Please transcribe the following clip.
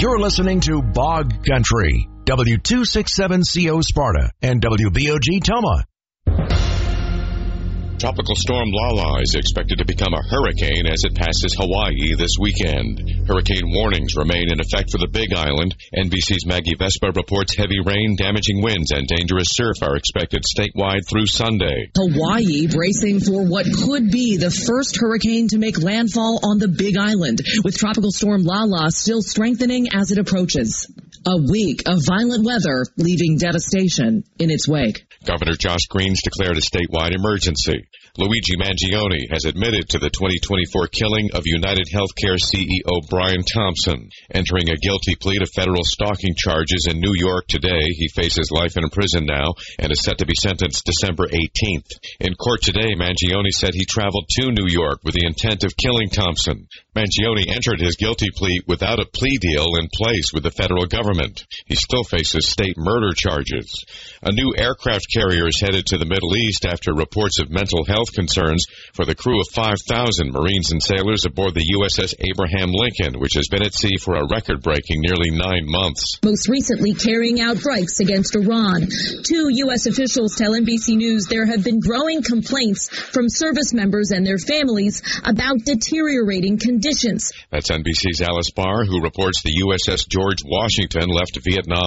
You're listening to Bog Country, W267CO Sparta and WBOG Toma. Tropical storm Lala is expected to become a hurricane as it passes Hawaii this weekend. Hurricane warnings remain in effect for the Big Island. NBC's Maggie Vespa reports heavy rain, damaging winds, and dangerous surf are expected statewide through Sunday. Hawaii bracing for what could be the first hurricane to make landfall on the Big Island, with Tropical storm Lala still strengthening as it approaches. A week of violent weather leaving devastation in its wake. Governor Josh Green's declared a statewide emergency. Luigi Mangione has admitted to the 2024 killing of United Healthcare CEO Brian Thompson. Entering a guilty plea to federal stalking charges in New York today, he faces life in prison now and is set to be sentenced December 18th. In court today, Mangione said he traveled to New York with the intent of killing Thompson. Mangione entered his guilty plea without a plea deal in place with the federal government. He still faces state murder charges. A new aircraft carrier is headed to the Middle East after reports of mental health concerns for the crew of 5,000 Marines and sailors aboard the USS Abraham Lincoln, which has been at sea for a record-breaking nearly 9 months. Most recently carrying out strikes against Iran. 2 U.S. officials tell NBC News there have been growing complaints from service members and their families about deteriorating conditions. That's NBC's Alice Barr, who reports the USS George Washington left Vietnam